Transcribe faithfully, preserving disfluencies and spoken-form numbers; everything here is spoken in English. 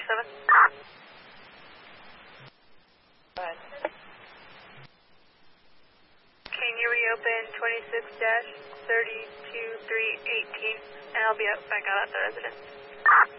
seven. Go ahead. Can you reopen twenty-six dash thirty-two three eighteen, and I'll be out back out at the residence.